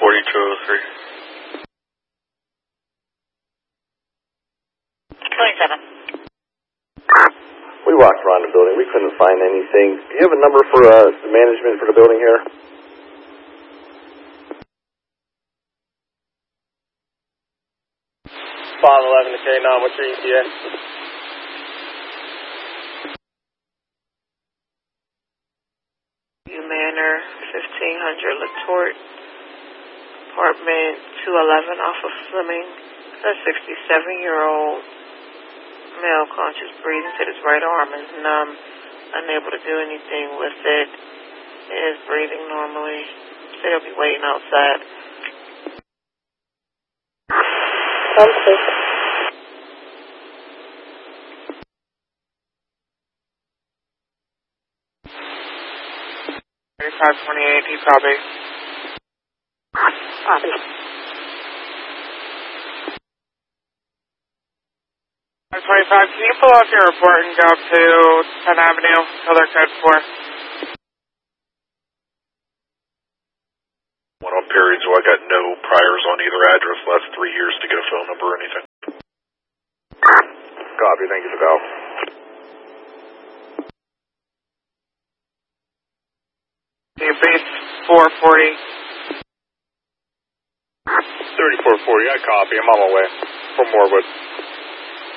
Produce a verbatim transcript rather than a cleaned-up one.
forty-two oh three. twenty-seven. We walked around the building. We couldn't find anything. Do you have a number for uh, the management for the building here? five eleven to K nine, what's your E T A? U Manor, fifteen hundred Latort, apartment two eleven off of Fleming. A sixty-seven-year-old male, conscious breathing, said his right arm is numb, unable to do anything with it. He is breathing normally. Said he'll be waiting outside. Come quick. thirty-five twenty-eight, he probably. Copy. twenty-five, can you pull off your report and go to tenth Avenue, color code four? One on Perry, so I got no priors on either address last three years to get a phone number or anything. Copy, thank you for the call. The base four forty. thirty-four forty, I copy. I'm on my way from Morwood.